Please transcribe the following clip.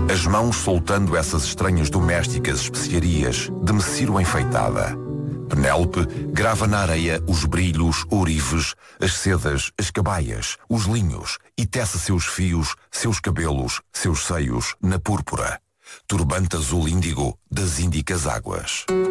As mãos soltando essas estranhas domésticas especiarias de Messiro enfeitada. Penélope grava na areia os brilhos, ourives, as sedas, as cabaias, os linhos e tece seus fios, seus cabelos, seus seios na púrpura. Turbante azul índigo das índicas águas.